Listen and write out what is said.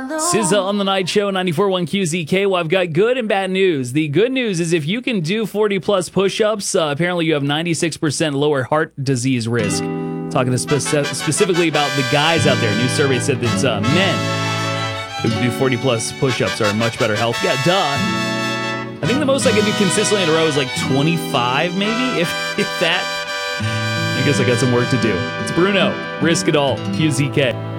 SZA on the Night Show, 94.1 QZK. Well, I've got good and bad news. The good news is if you can do 40-plus push-ups, apparently you have 96% lower heart disease risk. Talking specifically about the guys out there. A new survey said that men who do 40-plus push-ups are in much better health. Yeah, duh. I think the most I can do consistently in a row is like 25, maybe, if that. I guess I got some work to do. It's Bruno. Risk It All. QZK.